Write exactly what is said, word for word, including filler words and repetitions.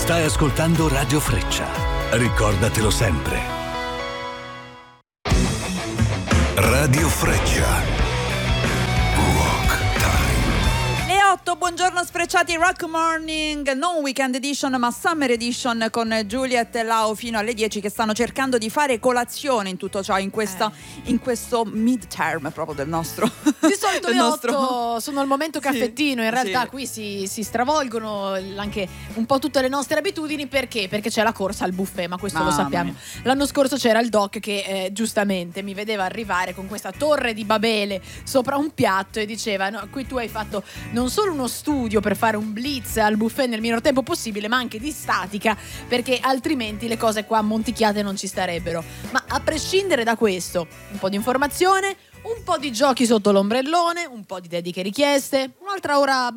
Stai ascoltando Radio Freccia. Ricordatelo sempre. Radio Freccia. Buongiorno sfrecciati, Rock Morning, non Weekend Edition ma Summer Edition con Juliet e Lau fino alle dieci, che stanno cercando di fare colazione in tutto ciò, in, questa, eh. in questo mid-term proprio del nostro. Di solito le nostro... otto sono il momento caffettino, in realtà sì. Qui si, si stravolgono anche un po' tutte le nostre abitudini. Perché? Perché c'è la corsa al buffet, ma questo ah, lo sappiamo. Mia. L'anno scorso c'era il doc che eh, giustamente mi vedeva arrivare con questa torre di Babele sopra un piatto e diceva: no, qui tu hai fatto non solo uno studio per fare un blitz al buffet nel minor tempo possibile, ma anche di statica, perché altrimenti le cose qua monticchiate non ci starebbero. Ma a prescindere da questo, un po' di informazione, un po' di giochi sotto l'ombrellone, un po' di dediche richieste, un'altra ora